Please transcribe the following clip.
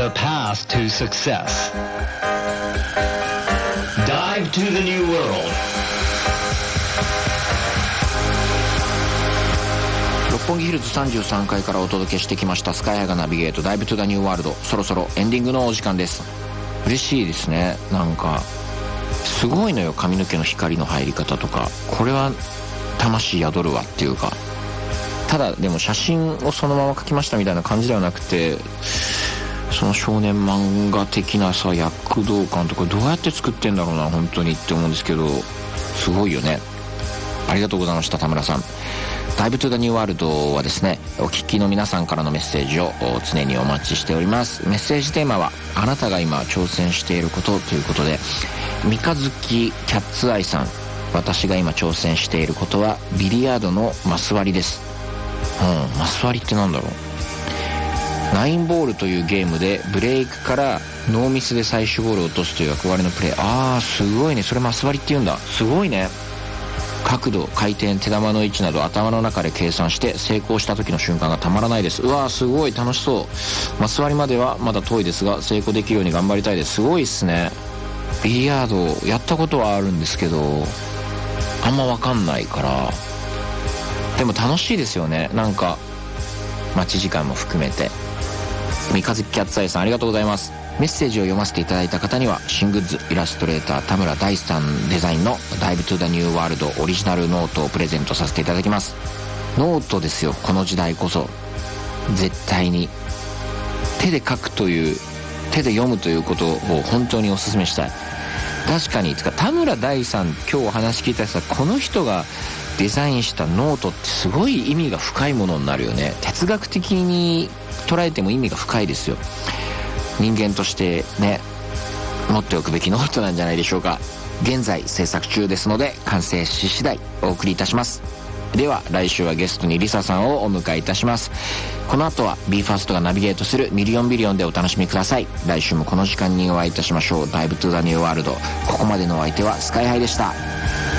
The path to success. Dive to the new world. 六本木ヒルズ33階からお届けしてきましたスカイハイがナビゲートダイブトゥザニューワールド。そろそろエンディングのお時間です。嬉しいですね。なんかすごいのよ、髪の毛の光の入り方とか。これは魂宿るわっていうか、ただでも写真をそのまま描きましたみたいな感じではなくて、その少年漫画的なさ、躍動感とかどうやって作ってんだろうな本当にって思うんですけど、すごいよね。ありがとうございました田村さん。ダイブトゥザニューワールドはですね、お聞きの皆さんからのメッセージを常にお待ちしております。メッセージテーマはあなたが今挑戦していることということで、三日月キャッツアイさん、私が今挑戦していることはビリヤードのマス割りです。マス割りってなんだろう。ナインボールというゲームでブレイクからノーミスで最終ボールを落とすという役割のプレー。すごいね。それマス割りって言うんだ。すごいね。角度、回転、手玉の位置など頭の中で計算して成功した時の瞬間がたまらないです。うわー、すごい楽しそう。マス割りまではまだ遠いですが成功できるように頑張りたいです。すごいっすね。ビリヤードやったことはあるんですけどあんま分かんないから、でも楽しいですよね。なんか待ち時間も含めて。三日月キャッツアイさん、ありがとうございます。メッセージを読ませていただいた方には新グッズイラストレーター田村大さんデザインのダイブトゥザニューワールドオリジナルノートをプレゼントさせていただきます。ノートですよ、この時代こそ。絶対に手で書くという、手で読むということを本当にお勧めしたい。確かに田村大さん、今日お話聞いたらこの人がデザインしたノートってすごい意味が深いものになるよね。哲学的に捉えても意味が深いですよ。人間としてね、持っておくべきノートなんじゃないでしょうか。現在制作中ですので完成し次第お送りいたします。では来週はゲストにリサさんをお迎えいたします。この後は BE:FIRST がナビゲートするミリオンビリオンでお楽しみください。来週もこの時間にお会いいたしましょう。ダイブトゥザニューワールド。ここまでのお相手はスカイハイでした。